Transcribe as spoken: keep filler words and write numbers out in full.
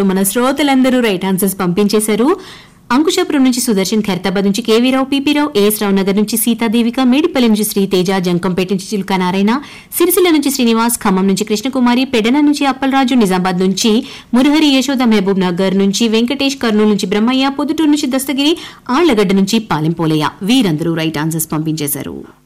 అంటూ మన శ్రోతలందరూ రైట్ ఆన్సర్స్ పంపించేశారు. అంకుశాపురం నుంచి సుదర్శన్, ఖైరతాబాద్ నుంచి కేవీరావు, పీపీరావు, ఏఎస్ రావు నగర్ నుంచి సీతాదేవిక, మేడిపల్లి నుంచి శ్రీతేజ, జంకంపేట నుంచి చిలుక నారాయణ, సిరిసిల్ల నుంచి శ్రీనివాస్, ఖమ్మం నుంచి కృష్ణకుమారి, పెడన నుంచి అప్పలరాజు, నిజామాబాద్ నుంచి మురహరి, యశోద, మహబూబ్ నగర్ నుంచి వెంకటేష్, కర్నూలు నుంచి బ్రహ్మయ్య, పొద్దుటూరు నుంచి దస్తగిరి, ఆళ్లగడ్డ నుంచి పాలెంపోలయ్య వీరందరూ రైట్ ఆన్సర్స్ పంపించేశారు.